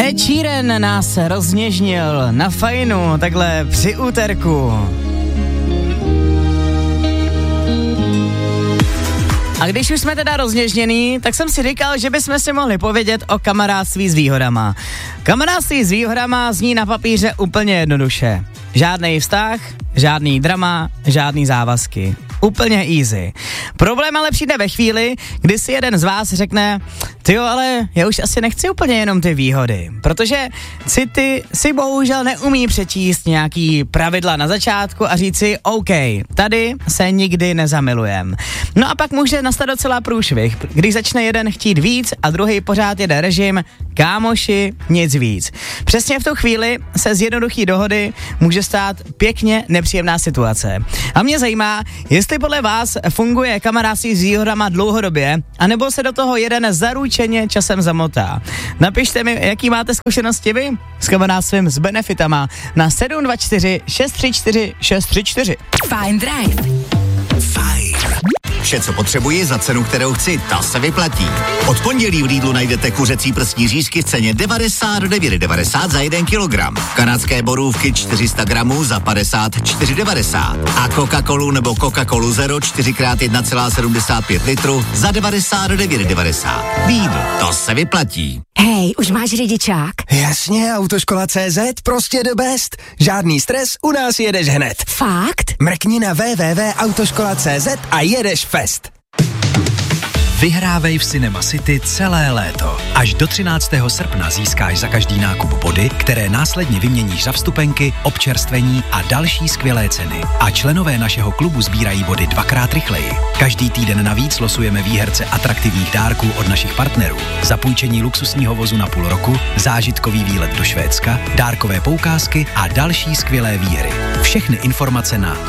Ed Sheeran nás rozněžnil na fajnu, takhle při úterku. A když už jsme teda rozněžněný, tak jsem si říkal, že bychom si mohli povědět o kamarádství s výhodama. Kamarádství s výhodama zní na papíře úplně jednoduše. Žádný vztah, žádný drama, žádný závazky. Úplně easy. Problém ale přijde ve chvíli, kdy si jeden z vás řekne, tyjo, ale já už asi nechci úplně jenom ty výhody, protože ty si bohužel neumí přečíst nějaký pravidla na začátku a říct si, OK, tady se nikdy nezamilujem. No a pak může nastat docela průšvih, když začne jeden chtít víc a druhý pořád jede režim, kámoši, nic víc. Přesně v tu chvíli se z jednoduchý dohody může stát pěkně nepříjemná situace. A mě zajímá, jestli podle vás funguje kamarádství s výhodama dlouhodobě, anebo se do toho jeden zaručeně časem zamotá. Napište mi, jaký máte zkušenosti vy s kamarádstvím s benefitama na 724 634 634. Fajn Drive. Fajn. Vše, co potřebuji za cenu, kterou chci, ta se vyplatí. Od pondělí v Lidlu najdete kuřecí prsní řízky v ceně 99,90 za 1 kilogram. Kanadské borůvky 400 gramů za 54,90. A Coca-Colu nebo Coca-Colu Zero 4x1,75 litru za 99,90. Lidl, to se vyplatí. Hej, už máš řidičák? Jasně, Autoškola.cz, prostě the best. Žádný stres, u nás jedeš hned. Fakt? Mrkni na www.autoškola.cz a jedeš fest. Vyhrávej v Cinema City celé léto. Až do 13. srpna získáš za každý nákup body, které následně vyměníš za vstupenky, občerstvení a další skvělé ceny. A členové našeho klubu sbírají body 2x rychleji. Každý týden navíc losujeme výherce atraktivních dárků od našich partnerů. Zapůjčení luxusního vozu na půl roku, zážitkový výlet do Švédska, dárkové poukázky a další skvělé výhry. Všechny informace na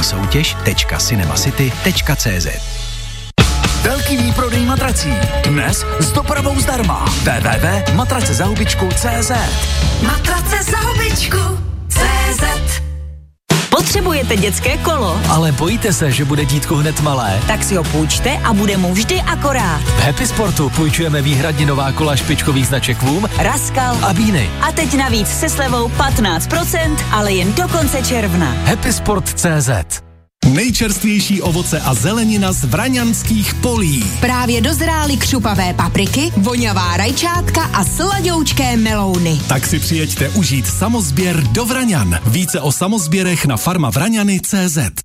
letnísoutěž.cinemacity.cz. Velký výprodej matrací. Dnes s dopravou zdarma. www.matracezahubičku.cz. Matrace za hubičku.cz. Potřebujete dětské kolo? Ale bojíte se, že bude dítko hned malé? Tak si ho půjčte a bude mu vždy akorát. V Happy Sportu půjčujeme výhradně nová kola špičkových značek Voom, Raskal a Bíny. A teď navíc se slevou 15%, ale jen do konce června. Happysport.cz. Nejčerstvější ovoce a zelenina z vraňanských polí. Právě dozrály křupavé papriky, voňavá rajčátka a sladoučké melouny. Tak si přijeďte užít samozběr do Vraňan. Více o samozběrech na farmavraňany.cz.